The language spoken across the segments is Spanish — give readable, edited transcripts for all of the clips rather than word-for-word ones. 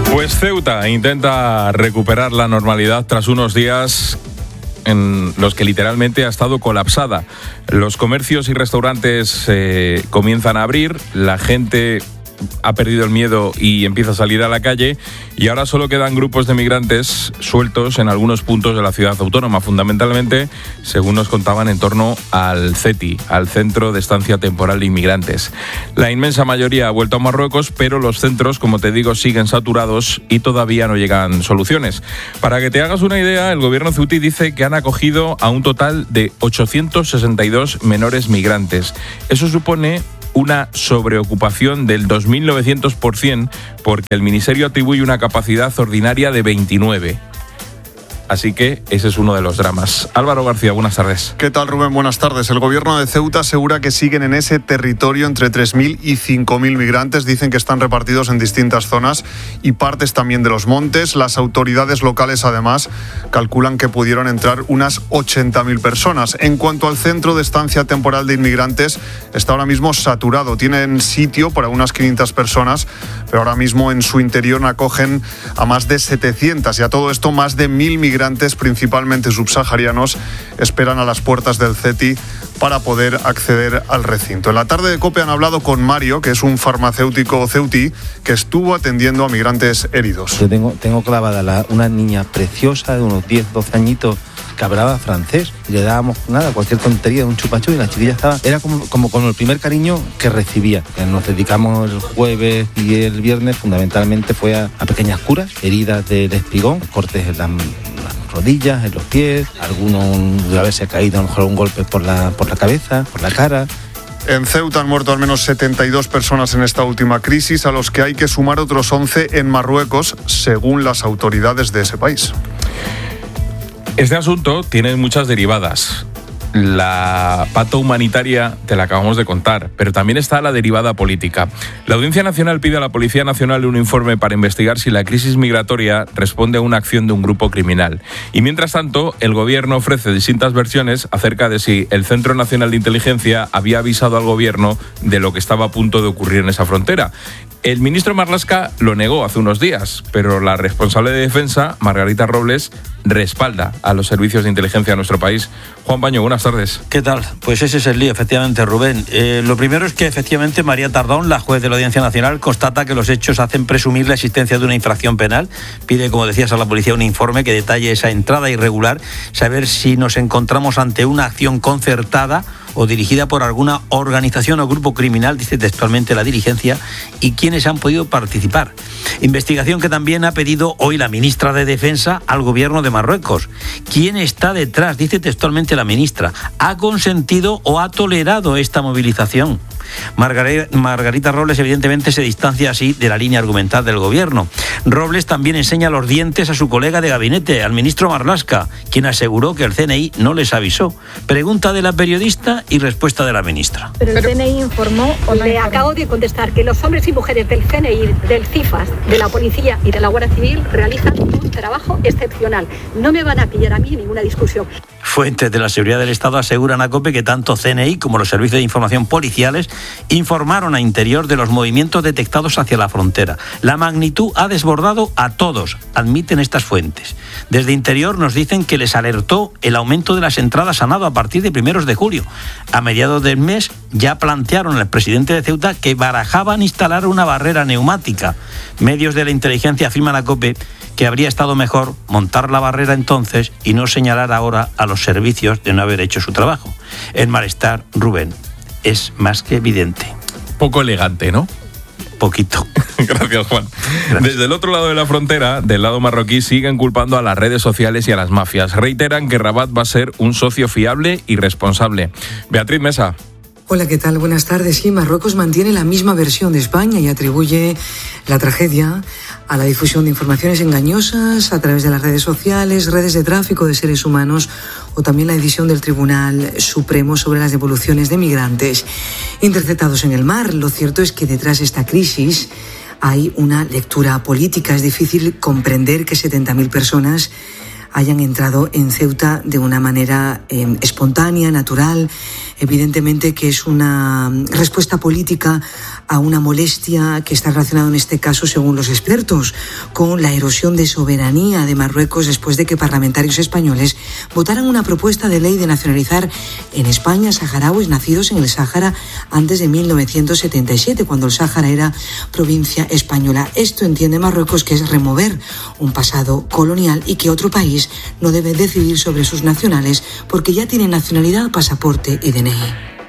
Pues Ceuta intenta recuperar la normalidad tras unos días en los que literalmente ha estado colapsada. Los comercios y restaurantes comienzan a abrir, la gente ha perdido el miedo y empieza a salir a la calle, y ahora solo quedan grupos de migrantes sueltos en algunos puntos de la ciudad autónoma, fundamentalmente, según nos contaban, en torno al CETI, al Centro de Estancia Temporal de Inmigrantes. La inmensa mayoría ha vuelto a Marruecos, pero los centros, como te digo, siguen saturados y todavía no llegan soluciones. Para que te hagas una idea, el gobierno ceutí dice que han acogido a un total de 862 menores migrantes. Eso supone una sobreocupación del 2.900%, porque el ministerio atribuye una capacidad ordinaria de 29. Así que ese es uno de los dramas. Álvaro García, buenas tardes. ¿Qué tal, Rubén? Buenas tardes. El gobierno de Ceuta asegura que siguen en ese territorio entre 3.000 y 5.000 migrantes. Dicen que están repartidos en distintas zonas y partes también de los montes. Las autoridades locales, además, calculan que pudieron entrar unas 80.000 personas. En cuanto al Centro de Estancia Temporal de Inmigrantes, está ahora mismo saturado. Tienen sitio para unas 500 personas, pero ahora mismo en su interior acogen a más de 700. Y a todo esto, más de 1.000 migrantes, principalmente subsaharianos, esperan a las puertas del CETI para poder acceder al recinto. En la tarde de COPE han hablado con Mario, que es un farmacéutico ceutí que estuvo atendiendo a migrantes heridos. Yo tengo clavada una niña preciosa de unos 10, 12 añitos que hablaba francés, y le dábamos cualquier tontería, un chupachú, y la chiquilla era como el primer cariño que recibía. Nos dedicamos el jueves y el viernes, fundamentalmente fue a pequeñas curas, heridas del espigón, cortes en las rodillas, en los pies, algunos de haberse caído a lo mejor un golpe por la cabeza, por la cara. En Ceuta han muerto al menos 72 personas en esta última crisis, a los que hay que sumar otros 11 en Marruecos, según las autoridades de ese país. Este asunto tiene muchas derivadas. La pata humanitaria te la acabamos de contar, pero también está la derivada política. La Audiencia Nacional pide a la Policía Nacional un informe para investigar si la crisis migratoria responde a una acción de un grupo criminal. Y mientras tanto, el gobierno ofrece distintas versiones acerca de si el Centro Nacional de Inteligencia había avisado al gobierno de lo que estaba a punto de ocurrir en esa frontera. El ministro Marlaska lo negó hace unos días, pero la responsable de Defensa, Margarita Robles, respalda a los servicios de inteligencia de nuestro país. Juan Baño, buenas tardes. ¿Qué tal? Pues ese es el lío, efectivamente, Rubén. Lo primero es que, efectivamente, María Tardón, la juez de la Audiencia Nacional, constata que los hechos hacen presumir la existencia de una infracción penal. Pide, como decías, a la policía un informe que detalle esa entrada irregular, saber si nos encontramos ante una acción concertada o dirigida por alguna organización o grupo criminal, dice textualmente la dirigencia, y quiénes han podido participar. Investigación que también ha pedido hoy la ministra de Defensa al gobierno de Marruecos. ¿Quién está detrás? Dice textualmente la ministra. ¿Ha consentido o ha tolerado esta movilización? Margarita Robles evidentemente se distancia así de la línea argumental del gobierno. Robles también enseña los dientes a su colega de gabinete, al ministro Marlaska, quien aseguró que el CNI no les avisó. Pregunta de la periodista y respuesta de la ministra. ¿Pero el CNI informó o no? Le acabo de contestar que los hombres y mujeres del CNI, del CIFAS, de la Policía y de la Guardia Civil realizan un trabajo excepcional. No me van a pillar a mí en ninguna discusión. Fuentes de la seguridad del Estado aseguran a COPE que tanto CNI como los servicios de información policiales informaron a Interior de los movimientos detectados hacia la frontera. La magnitud ha desbordado a todos, admiten estas fuentes. Desde Interior nos dicen que les alertó el aumento de las entradas a nado a partir de 1 de julio. A mediados del mes ya plantearon al presidente de Ceuta que barajaban instalar una barrera neumática. Medios de la inteligencia afirman a COPE que habría estado mejor montar la barrera entonces y no señalar ahora a los servicios de no haber hecho su trabajo. El malestar, Rubén, es más que evidente. Poco elegante, ¿no? Poquito. Gracias, Juan. Gracias. Desde el otro lado de la frontera, del lado marroquí, siguen culpando a las redes sociales y a las mafias. Reiteran que Rabat va a ser un socio fiable y responsable. Beatriz Mesa. Hola, ¿qué tal? Buenas tardes. Sí, Marruecos mantiene la misma versión de España y atribuye la tragedia a la difusión de informaciones engañosas a través de las redes sociales, redes de tráfico de seres humanos o también la decisión del Tribunal Supremo sobre las devoluciones de migrantes interceptados en el mar. Lo cierto es que detrás de esta crisis hay una lectura política. Es difícil comprender que 70.000 personas hayan entrado en Ceuta de una manera espontánea, natural, evidentemente que es una respuesta política a una molestia que está relacionada en este caso, según los expertos, con la erosión de soberanía de Marruecos después de que parlamentarios españoles votaran una propuesta de ley de nacionalizar en España saharauis nacidos en el Sáhara antes de 1977, cuando el Sáhara era provincia española. Esto entiende Marruecos que es remover un pasado colonial y que otro país no debe decidir sobre sus nacionales porque ya tienen nacionalidad, pasaporte y DNI.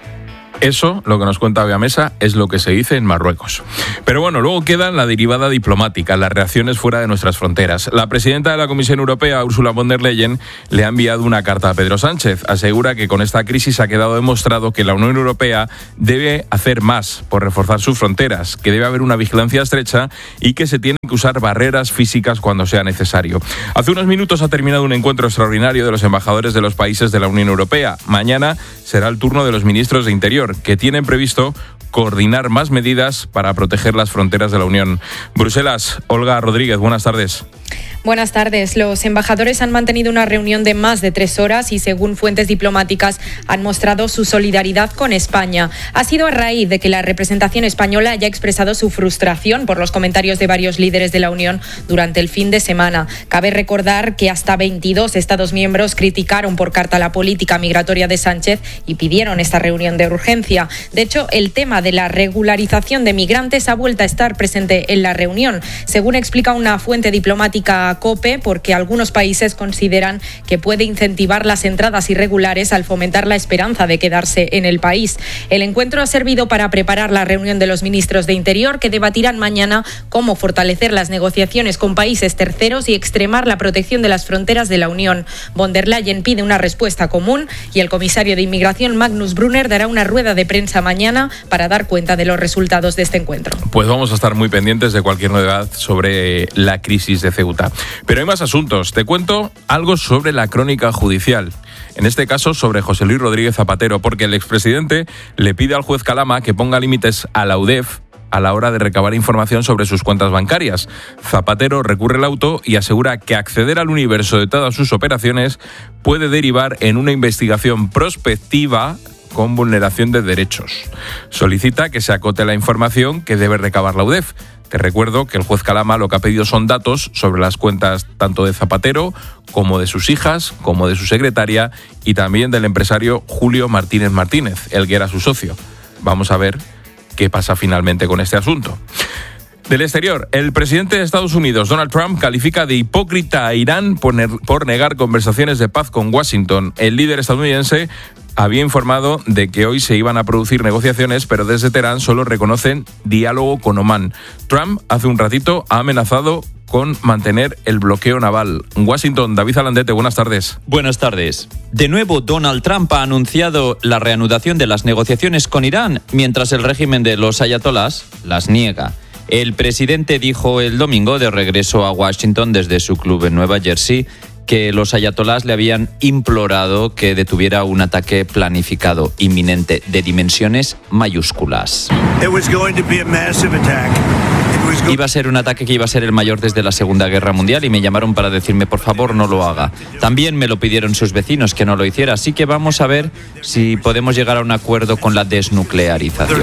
Eso, lo que nos cuenta Beamesa, es lo que se dice en Marruecos. Pero bueno, luego queda la derivada diplomática, las reacciones fuera de nuestras fronteras. La presidenta de la Comisión Europea, Ursula von der Leyen, le ha enviado una carta a Pedro Sánchez. Asegura que con esta crisis ha quedado demostrado que la Unión Europea debe hacer más por reforzar sus fronteras, que debe haber una vigilancia estrecha y que se tienen que usar barreras físicas cuando sea necesario. Hace unos minutos ha terminado un encuentro extraordinario de los embajadores de los países de la Unión Europea. Mañana será el turno de los ministros de Interior, que tienen previsto coordinar más medidas para proteger las fronteras de la Unión. Bruselas, Olga Rodríguez, buenas tardes. Buenas tardes. Los embajadores han mantenido una reunión de más de 3 horas y, según fuentes diplomáticas, han mostrado su solidaridad con España. Ha sido a raíz de que la representación española haya expresado su frustración por los comentarios de varios líderes de la Unión durante el fin de semana. Cabe recordar que hasta 22 Estados miembros criticaron por carta la política migratoria de Sánchez y pidieron esta reunión de urgencia. De hecho, el tema de la regularización de migrantes ha vuelto a estar presente en la reunión, según explica una fuente diplomática COPE, porque algunos países consideran que puede incentivar las entradas irregulares al fomentar la esperanza de quedarse en el país. El encuentro ha servido para preparar la reunión de los ministros de Interior, que debatirán mañana cómo fortalecer las negociaciones con países terceros y extremar la protección de las fronteras de la Unión. Von der Leyen pide una respuesta común y el comisario de Inmigración, Magnus Brunner, dará una rueda de prensa mañana para dar cuenta de los resultados de este encuentro. Pues vamos a estar muy pendientes de cualquier novedad sobre la crisis de Ceuta. Pero hay más asuntos. Te cuento algo sobre la crónica judicial. En este caso, sobre José Luis Rodríguez Zapatero, porque el expresidente le pide al juez Calama que ponga límites a la UDEF a la hora de recabar información sobre sus cuentas bancarias. Zapatero recurre el auto y asegura que acceder al universo de todas sus operaciones puede derivar en una investigación prospectiva con vulneración de derechos. Solicita que se acote la información que debe recabar la UDEF. Te recuerdo que el juez Calama lo que ha pedido son datos sobre las cuentas tanto de Zapatero como de sus hijas, como de su secretaria y también del empresario Julio Martínez Martínez, el que era su socio. Vamos a ver qué pasa finalmente con este asunto. Del exterior, el presidente de Estados Unidos, Donald Trump, califica de hipócrita a Irán por negar conversaciones de paz con Washington. El líder estadounidense había informado de que hoy se iban a producir negociaciones, pero desde Teherán solo reconocen diálogo con Omán. Trump hace un ratito ha amenazado con mantener el bloqueo naval. Washington, David Alandete, buenas tardes. Buenas tardes. De nuevo, Donald Trump ha anunciado la reanudación de las negociaciones con Irán, mientras el régimen de los ayatolás las niega. El presidente dijo el domingo, de regreso a Washington desde su club en Nueva Jersey, que los ayatolás le habían implorado que detuviera un ataque planificado inminente de dimensiones mayúsculas. Iba a ser un ataque que iba a ser el mayor desde la Segunda Guerra Mundial y me llamaron para decirme, por favor, no lo haga. También me lo pidieron sus vecinos que no lo hiciera, así que vamos a ver si podemos llegar a un acuerdo con la desnuclearización.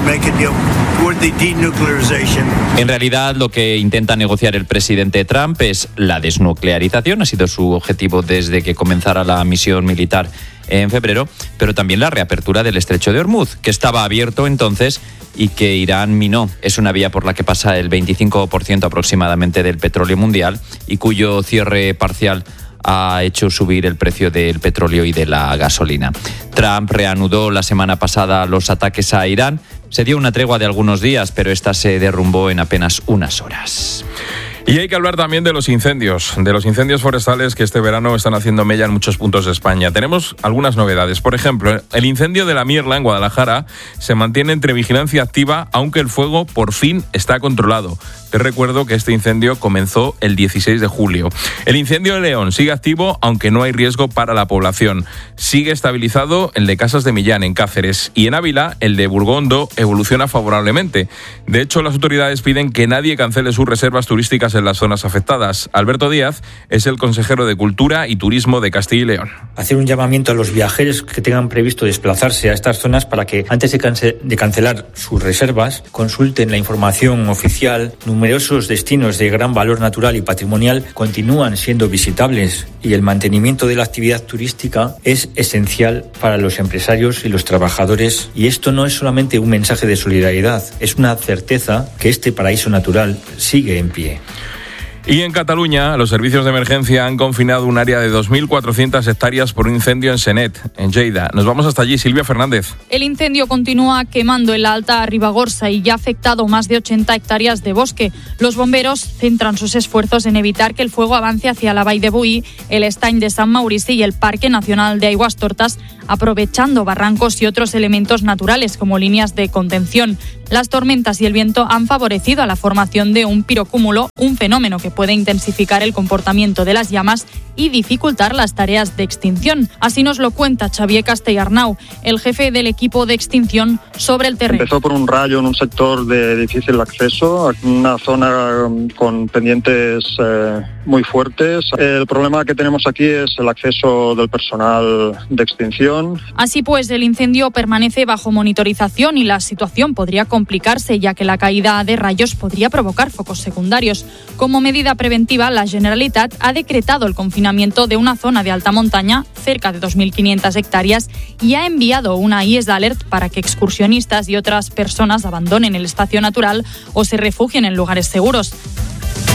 En realidad, lo que intenta negociar el presidente Trump es la desnuclearización, ha sido su objetivo desde que comenzara la misión militar en febrero, pero también la reapertura del estrecho de Hormuz, que estaba abierto entonces y que Irán minó. Es una vía por la que pasa el 25% aproximadamente del petróleo mundial y cuyo cierre parcial ha hecho subir el precio del petróleo y de la gasolina. Trump reanudó la semana pasada los ataques a Irán. Se dio una tregua de algunos días, pero esta se derrumbó en apenas unas horas. Y hay que hablar también de los incendios forestales que este verano están haciendo mella en muchos puntos de España. Tenemos algunas novedades. Por ejemplo, el incendio de la Mierla en Guadalajara se mantiene entre vigilancia activa, aunque el fuego por fin está controlado. Te recuerdo que este incendio comenzó el 16 de julio. El incendio de León sigue activo, aunque no hay riesgo para la población. Sigue estabilizado el de Casas de Millán, en Cáceres, y en Ávila, el de Burgondo, evoluciona favorablemente. De hecho, las autoridades piden que nadie cancele sus reservas turísticas en las zonas afectadas. Alberto Díaz es el consejero de Cultura y Turismo de Castilla y León. Hacer un llamamiento a los viajeros que tengan previsto desplazarse a estas zonas para que, antes de cancelar sus reservas, consulten la información oficial. Numerosos destinos de gran valor natural y patrimonial continúan siendo visitables y el mantenimiento de la actividad turística es esencial para los empresarios y los trabajadores. Y esto no es solamente un mensaje de solidaridad, es una certeza que este paraíso natural sigue en pie. Y en Cataluña, los servicios de emergencia han confinado un área de 2.400 hectáreas por un incendio en Senet, en Lleida. Nos vamos hasta allí, Silvia Fernández. El incendio continúa quemando en la Alta Ribagorça y ya ha afectado más de 80 hectáreas de bosque. Los bomberos centran sus esfuerzos en evitar que el fuego avance hacia la Vall de Boí, el Estany de San Maurici y el Parque Nacional de Aigüestortes, aprovechando barrancos y otros elementos naturales como líneas de contención. Las tormentas y el viento han favorecido a la formación de un pirocúmulo, un fenómeno que puede intensificar el comportamiento de las llamas y dificultar las tareas de extinción. Así nos lo cuenta Xavier Castellarnau, el jefe del equipo de extinción, sobre el terreno. Empezó por un rayo en un sector de difícil acceso, una zona con pendientes muy fuertes. El problema que tenemos aquí es el acceso del personal de extinción. Así pues, el incendio permanece bajo monitorización y la situación podría complicarse, ya que la caída de rayos podría provocar focos secundarios. Como medida preventiva, la Generalitat ha decretado el confinamiento de una zona de alta montaña, cerca de 2.500 hectáreas, y ha enviado una IES d'Alert para que excursionistas y otras personas abandonen el espacio natural o se refugien en lugares seguros.